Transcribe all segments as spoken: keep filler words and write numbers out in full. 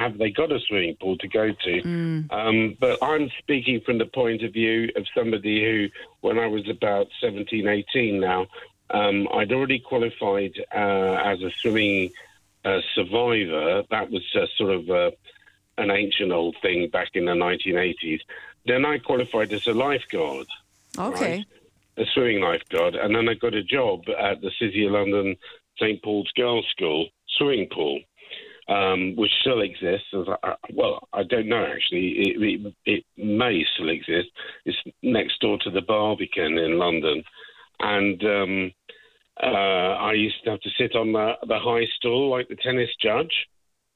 have they got a swimming pool to go to? Mm. Um, but I'm speaking from the point of view of somebody who, when I was about seventeen, eighteen now, um, I'd already qualified uh, as a swimming uh, survivor. That was uh, sort of uh, an ancient old thing back in the nineteen eighties. Then I qualified as a lifeguard. Okay. Right? A swimming lifeguard. And then I got a job at the City of London Saint Paul's Girls' School swimming pool, um, which still exists. As I, well, I don't know, actually. It, it, it may still exist. It's next door to the Barbican in London. And um, uh, I used to have to sit on the, the high stool like the tennis judge.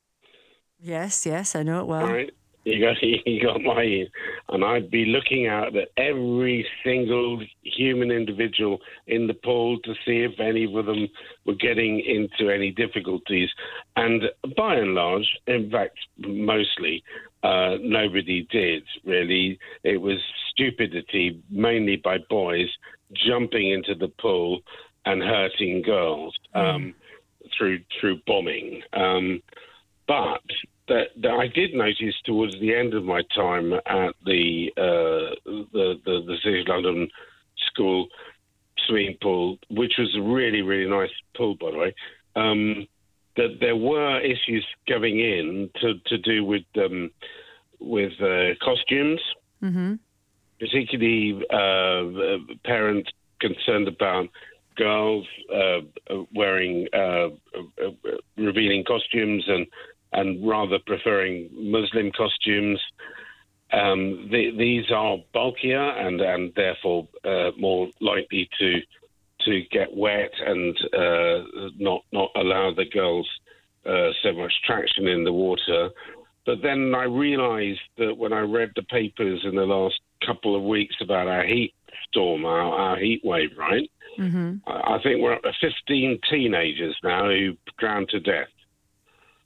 Yes, yes, I know it well. Right. You got, you got my, and I'd be looking out at every single human individual in the pool to see if any of them were getting into any difficulties. And by and large, in fact, mostly, uh, nobody did, really. It was stupidity, mainly by boys, jumping into the pool and hurting girls um, mm. through through bombing. Um, but that, that I did notice towards the end of my time at the uh, the, the the City of London School swimming pool, which was a really really nice pool, by the way, um, that there were issues going in to, to do with um, with uh, costumes, mm-hmm. particularly uh, parents concerned about girls uh, wearing uh, revealing costumes and. and rather preferring Muslim costumes. Um, the, these are bulkier and, and therefore uh, more likely to to get wet and uh, not not allow the girls uh, so much traction in the water. But then I realised that when I read the papers in the last couple of weeks about our heat storm, our, our heat wave, right? Mm-hmm. I, I think we're up to fifteen teenagers now who drowned to death.